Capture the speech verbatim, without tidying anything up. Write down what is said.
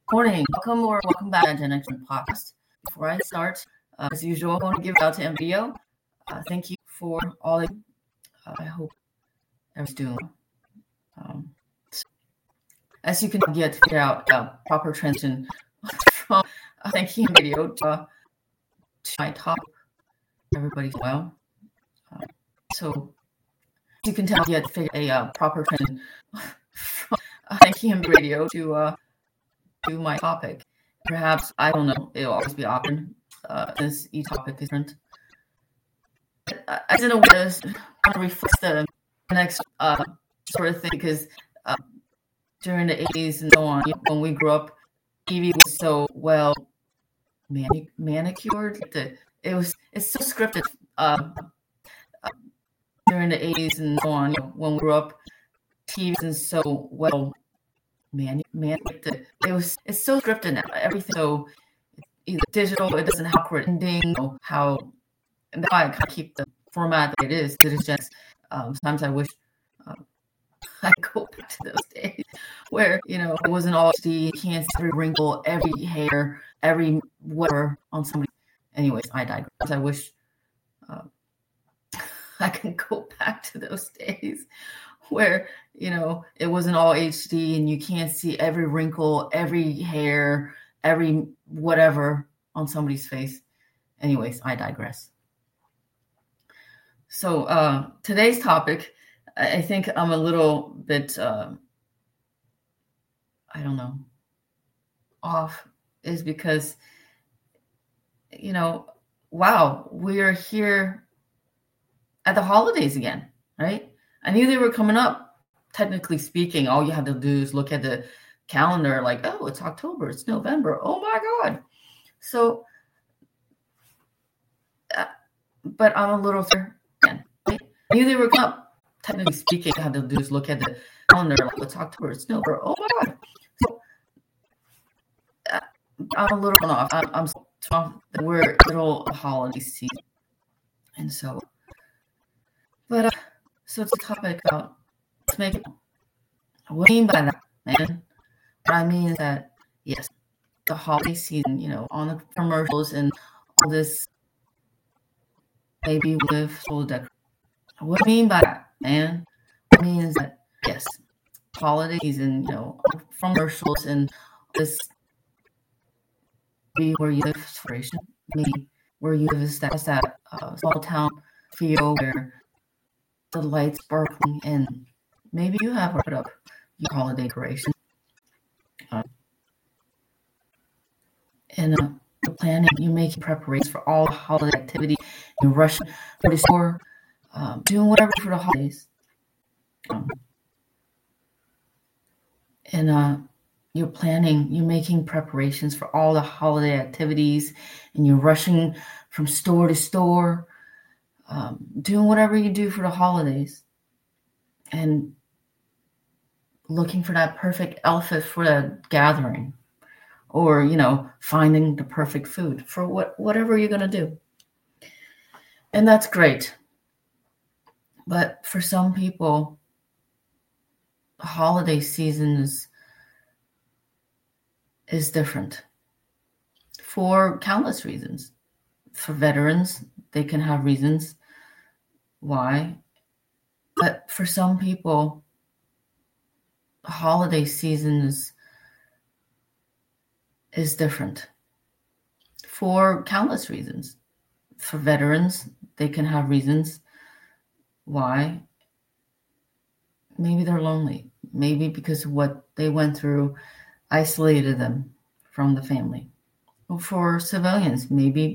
Morning. Welcome or welcome back to Gen X Podcast. Before I start, uh, as usual, I want to give it out to M V O. Uh, thank you for all of you. Uh, I hope everyone's doing well. Um, so as you can get figure out uh, proper transition from uh, thank you video to, uh, to my topic. Everybody's well. Uh, so as you can tell, get figure a uh, proper transition from uh, thank you radio to uh, to my topic. Perhaps, I don't know, it'll always be awkward uh, since each topic is different. I, I didn't want to, want to reflect the next uh, sort of thing because uh, during the eighties and so on, when we grew up, T V was so well mani- manicured. The, it was it's so scripted. Uh, uh, during the eighties and so on, when we grew up, T V wasn't so well man, man, the, it was it's so scripted now. Everything so either digital, it doesn't have awkward ending. You know, how and that's why I kind of keep the format the way it is. It is just um, sometimes I wish um, I go back to those days where you know it wasn't all H D. You can't see every wrinkle, every hair, every whatever on somebody. Anyways, I digress. I wish uh, I can go back to those days where, you know, it wasn't all H D and you can't see every wrinkle, every hair, every whatever on somebody's face. Anyways, I digress. So uh, today's topic, I think I'm a little bit, uh, I don't know, off is because, you know, wow, we are here at the holidays again, right? I knew they were coming up. Technically speaking, all you have to do is look at the calendar like, oh, it's October, it's November. Oh, my God. So, uh, but I'm a little again. Right? I knew they were coming up. Technically speaking, all you have to do is look at the calendar like, it's October, it's November. Oh, my God. So, uh, I'm a little off. I'm, I'm so we're a little holiday season. And so, but, uh, so it's a topic about, let's make it, what do I mean by that, man? What I mean is that, yes, the holiday season, you know, on the commercials and all this, maybe with full decoration. What do I mean by that, man? What I mean is that, yes, holiday season, you know, commercials and this, maybe where you live, celebration, maybe where you live is that, is that uh, small town feel where the lights sparkling, and maybe you have put up your holiday decoration. Uh, and uh, you're planning, you're making preparations for all the holiday activity. You're rushing for the store, um, doing whatever for the holidays. Um, and uh, you're planning, you're making preparations for all the holiday activities, and you're rushing from store to store. Um, doing whatever you do for the holidays and looking for that perfect outfit for the gathering or, you know, finding the perfect food for what, whatever you're going to do. And that's great. But for some people, the holiday season is, is different for countless reasons. For veterans, they can have reasons why. But for some people, the holiday season is, is different for countless reasons. For veterans, they can have reasons why. Maybe they're lonely. Maybe because of what they went through isolated them from the family. Or for civilians, maybe